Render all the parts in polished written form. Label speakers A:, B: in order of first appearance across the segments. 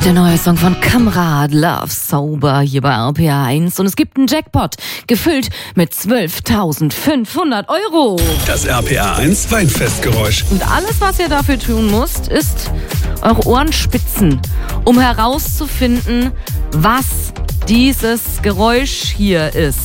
A: Der neue Song von Kamrad, Love Sober, hier bei RPA 1. Und es gibt einen Jackpot, gefüllt mit 12.500 €.
B: Das RPA 1 Weinfestgeräusch.
A: Und alles, was ihr dafür tun müsst, ist eure Ohren spitzen, um herauszufinden, was dieses Geräusch hier ist.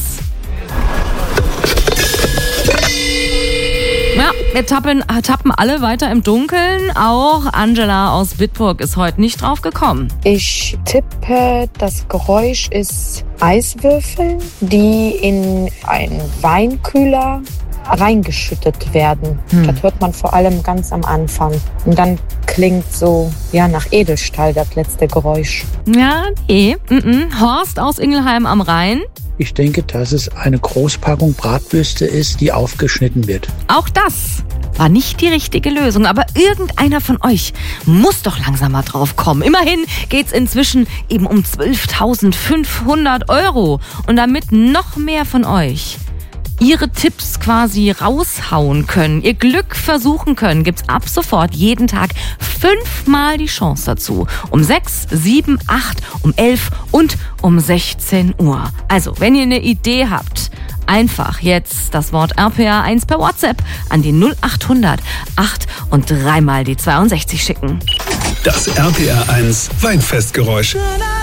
A: Ja, wir tappen alle weiter im Dunkeln. Auch Angela aus Bitburg ist heute nicht drauf gekommen.
C: Ich tippe, das Geräusch ist Eiswürfel, die in einen Weinkühler reingeschüttet werden. Das hört man vor allem ganz am Anfang. Und dann klingt so, nach Edelstahl das letzte Geräusch.
A: Ja, nee. Horst aus Ingelheim am Rhein.
D: Ich denke, dass es eine Großpackung Bratwürste ist, die aufgeschnitten wird.
A: Auch das war nicht die richtige Lösung, aber irgendeiner von euch muss doch langsam mal drauf kommen. Immerhin geht's inzwischen eben um 12.500 €. Und damit noch mehr von euch ihre Tipps quasi raushauen können, ihr Glück versuchen können, gibt's ab sofort jeden Tag 5-mal die Chance dazu. Um 6, 7, 8, um 11 und um 16 Uhr. Also, wenn ihr eine Idee habt, einfach jetzt das Wort RPA 1 per WhatsApp an die 0800 8 und 3-mal die 62 schicken.
B: Das RPA 1 Weinfestgeräusch.